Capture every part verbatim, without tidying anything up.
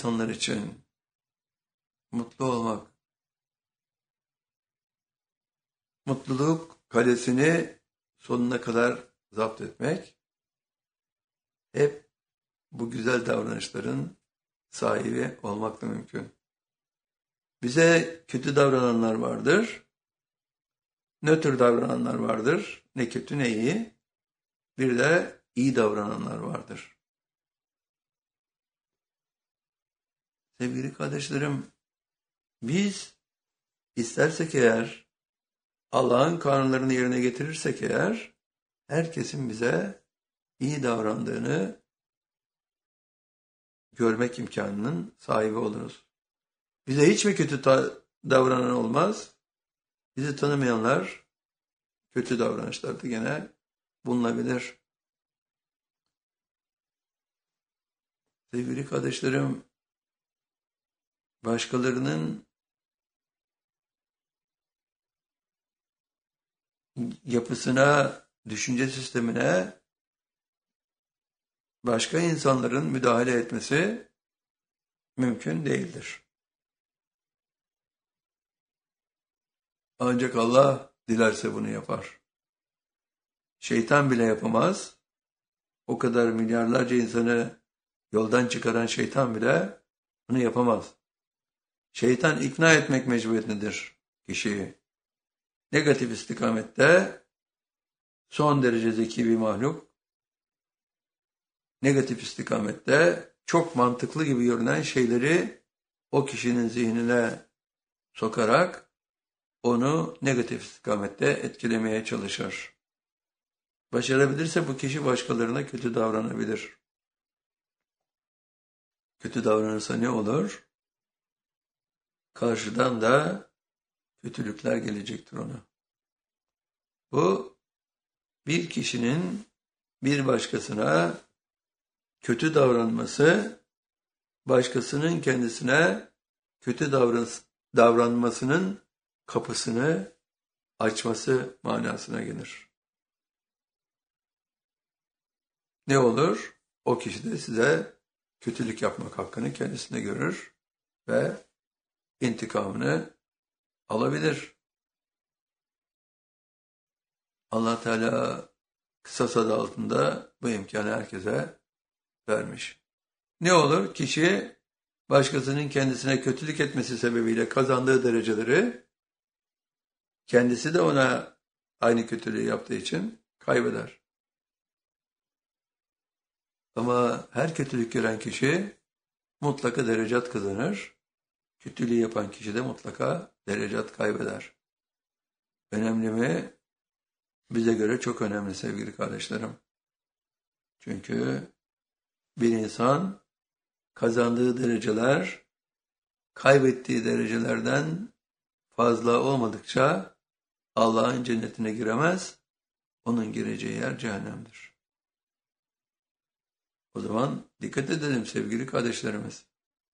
insanlar için mutlu olmak, mutluluk kalesini sonuna kadar zapt etmek, hep bu güzel davranışların sahibi olmakla mümkün. Bize kötü davrananlar vardır, nötr davrananlar vardır, ne kötü ne iyi, bir de iyi davrananlar vardır. Sevgili kardeşlerim, biz istersek eğer, Allah'ın kanunlarını yerine getirirsek eğer, herkesin bize iyi davrandığını görmek imkanının sahibi oluruz. Bize hiç mi kötü davranan olmaz? Bizi tanımayanlar kötü davranışlarda gene bulunabilir. Sevgili kardeşlerim, başkalarının yapısına, düşünce sistemine başka insanların müdahale etmesi mümkün değildir. Ancak Allah dilerse bunu yapar. Şeytan bile yapamaz. O kadar milyarlarca insanı yoldan çıkaran şeytan bile bunu yapamaz. Şeytan ikna etmek mecburiyetindedir kişiyi. Negatif istikamette son derece zeki bir mahluk, negatif istikamette çok mantıklı gibi görünen şeyleri o kişinin zihnine sokarak onu negatif istikamette etkilemeye çalışır. Başarabilirse bu kişi başkalarına kötü davranabilir. Kötü davranırsa ne olur? Karşıdan da kötülükler gelecektir ona. Bu bir kişinin bir başkasına kötü davranması, başkasının kendisine kötü davran davranmasının kapısını açması manasına gelir. Ne olur? O kişi de size kötülük yapmak hakkını kendisine görür ve intikamını alabilir. Allah Teala kısas adı altında bu imkanı herkese vermiş. Ne olur? Kişi başkasının kendisine kötülük etmesi sebebiyle kazandığı dereceleri kendisi de ona aynı kötülüğü yaptığı için kaybeder. Ama her kötülük gören kişi mutlaka derecat kazanır. Kötülüğü yapan kişi de mutlaka derecat kaybeder. Önemli mi? Bize göre çok önemli sevgili kardeşlerim. Çünkü bir insan kazandığı dereceler kaybettiği derecelerden fazla olmadıkça Allah'ın cennetine giremez. Onun gireceği yer cehennemdir. O zaman dikkat edelim sevgili kardeşlerimiz.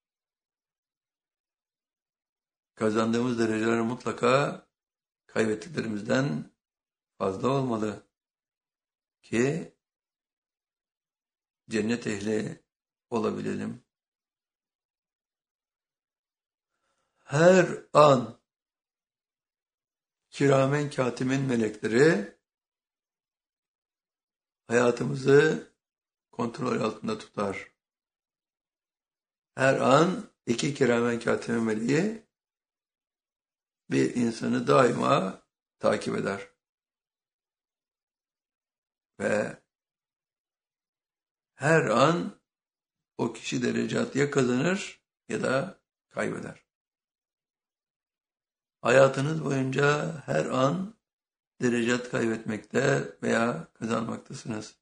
Kazandığımız dereceler mutlaka kaybettiklerimizden fazla olmalı ki cennet ehli olabilelim. Her an kiramen katimin melekleri hayatımızı kontrol altında tutar. Her an iki kiramen katimin meleği bir insanı daima takip eder. Ve her an o kişi derecat ya kazanır ya da kaybeder. Hayatınız boyunca her an derecat kaybetmekte veya kazanmaktasınız.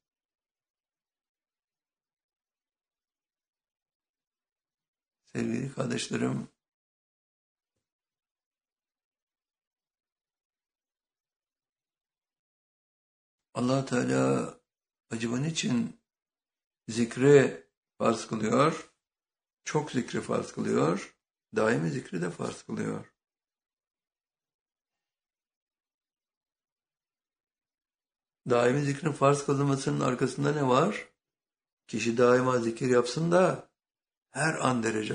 Sevgili kardeşlerim, Allah Teala acaba niçin zikri farz kılıyor? Çok zikri farz kılıyor. Daimi zikri de farz kılıyor. Daimi zikrin farz kılınmasının arkasında ne var? Kişi daima zikir yapsın da her an derece